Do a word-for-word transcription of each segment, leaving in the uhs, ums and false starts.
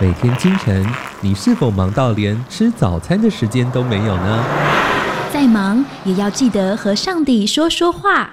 每天清晨，你是否忙到连吃早餐的时间都没有呢？ 再忙也要记得和上帝说说话。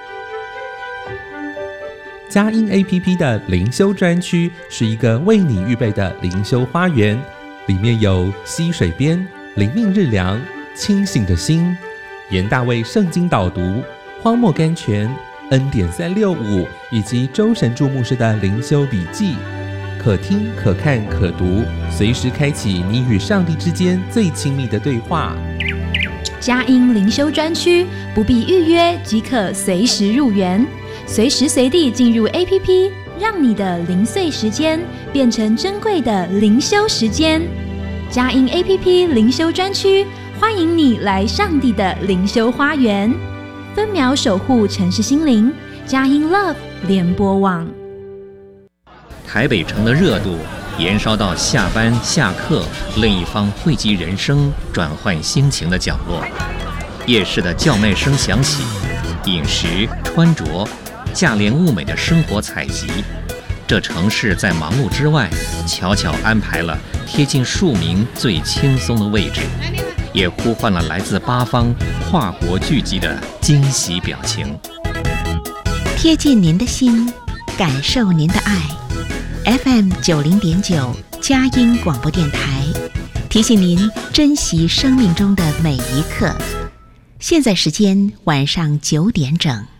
佳音 A P P 的灵修专区是一个为你预备的灵修花园，里面有溪水边、灵命日粮、清醒的心、严大卫圣经导读、荒漠甘泉、恩典三六五以及周神助牧师的灵修笔记，可听可看可读，随时开启你与上帝之间最亲密的对话。 佳音灵修专区不必预约即可随时入园，随时随地进入 A P P， 让你的零碎时间变成珍贵的灵修时间。佳音 A P P 灵修专区欢迎你来上帝的灵修花园，分秒守护城市心灵。佳音 Love 联播网。 台北城的热度延烧到下班下课另一方汇集人生转换心情的角落，夜市的叫卖声响起，饮食穿着价廉物美的生活采集，这城市在忙碌之外悄悄安排了贴近庶民最轻松的位置，也呼唤了来自八方跨国聚集的惊喜表情。 贴近您的心，感受您的爱。F M 九零点九佳音广播电台提醒您珍惜生命中的每一刻。现在时间晚上九点整。